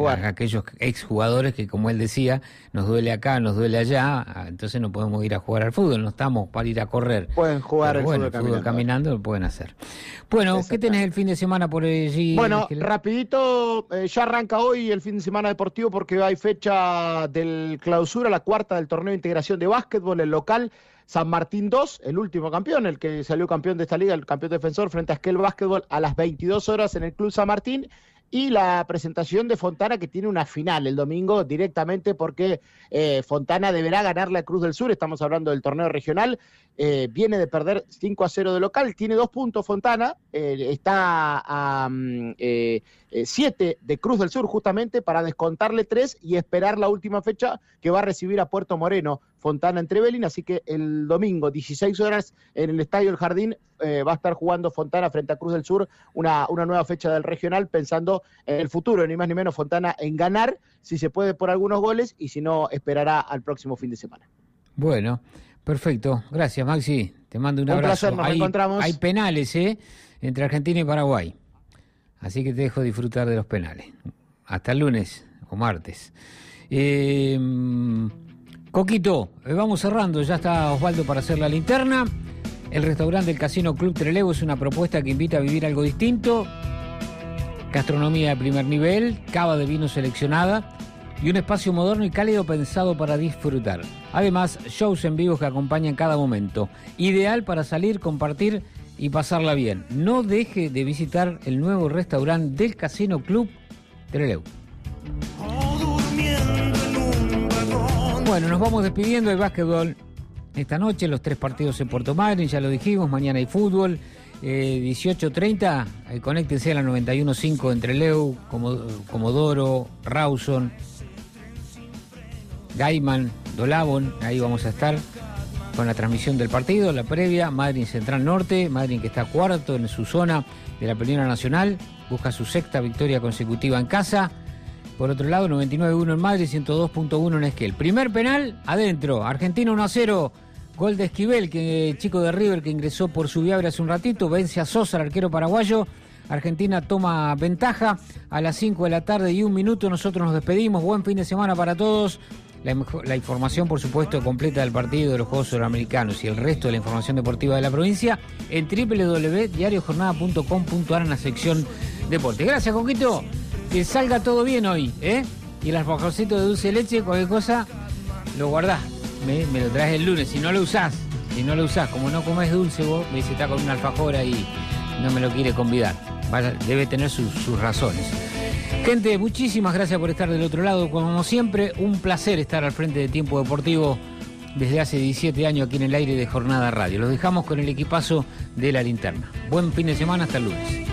jugar. Aquellos exjugadores que, como él decía, nos duele acá, nos duele allá, entonces no podemos ir a jugar al fútbol, no estamos para ir a correr. Pueden jugar el fútbol caminando lo pueden hacer. Bueno, ¿qué tenés el fin de semana por allí? Bueno, rapidito, ya arranca hoy el fin de semana deportivo porque hay fecha del clausura, la cuarta del torneo de integración de básquetbol, el local San Martín 2, el último campeón, el que salió campeón de esta liga, el campeón defensor frente a Esquel Básquetbol a las 22 horas en el Club San Martín. Y la presentación de Fontana, que tiene una final el domingo directamente porque Fontana deberá ganarle a Cruz del Sur. Estamos hablando del torneo regional. Viene de perder 5-0 de local. Tiene 2 puntos Fontana. Está a 7 de Cruz del Sur justamente para descontarle 3 y esperar la última fecha que va a recibir a Puerto Moreno Fontana en Trevelin. Así que el domingo, 16 horas en el Estadio El Jardín, va a estar jugando Fontana frente a Cruz del Sur una nueva fecha del regional, pensando en el futuro, ni más ni menos Fontana en ganar, si se puede por algunos goles, y si no, esperará al próximo fin de semana. Bueno, perfecto. Gracias, Maxi. Te mando un abrazo. Placer, nos encontramos. Hay penales, entre Argentina y Paraguay. Así que te dejo disfrutar de los penales. Hasta el lunes o martes. Coquito, vamos cerrando. Ya está Osvaldo para hacer la linterna. El restaurante del Casino Club Trelew es una propuesta que invita a vivir algo distinto. Gastronomía de primer nivel, cava de vino seleccionada y un espacio moderno y cálido pensado para disfrutar. Además, shows en vivo que acompañan cada momento. Ideal para salir, compartir y pasarla bien. No deje de visitar el nuevo restaurante del Casino Club Trelew. Bueno, nos vamos despidiendo del básquetbol. Esta noche los 3 partidos en Puerto Madryn, ya lo dijimos, mañana hay fútbol, 18:30, conéctense a la 91.5 en Trelew, Comodoro, Rawson, Gaiman, Dolabon, ahí vamos a estar con la transmisión del partido, la previa. Madryn Central Norte, Madryn que está cuarto en su zona de la Primera Nacional, busca su 6ª victoria consecutiva en casa. Por otro lado, 99-1 en Madrid, 102.1 en Esquel. Primer penal, adentro. Argentina 1-0. Gol de Esquivel, que chico de River que ingresó por Subiabre hace un ratito. Vence a Sosa, el arquero paraguayo. Argentina toma ventaja a las 5 de la tarde y 1 minuto. Nosotros nos despedimos. Buen fin de semana para todos. La información, por supuesto, completa del partido de los Juegos Suramericanos y el resto de la información deportiva de la provincia en www.diariojornada.com.ar en la sección deporte. Gracias, Coquito. Que salga todo bien hoy, Y el alfajorcito de dulce de leche, cualquier cosa, lo guardás. Me lo traes el lunes. Si no lo usás, como no comés dulce vos, me dice, está con un alfajor ahí, no me lo quiere convidar. Debe tener sus razones. Gente, muchísimas gracias por estar del otro lado. Como siempre, un placer estar al frente de Tiempo Deportivo desde hace 17 años aquí en el aire de Jornada Radio. Los dejamos con el equipazo de la linterna. Buen fin de semana, hasta el lunes.